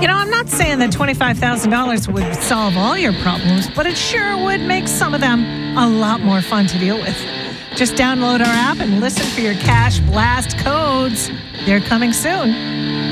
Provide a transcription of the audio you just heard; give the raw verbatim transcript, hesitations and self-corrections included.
You know, I'm not saying that twenty-five thousand dollars would solve all your problems, but it sure would make some of them a lot more fun to deal with. Just download our app and listen for your cash blast codes. They're coming soon.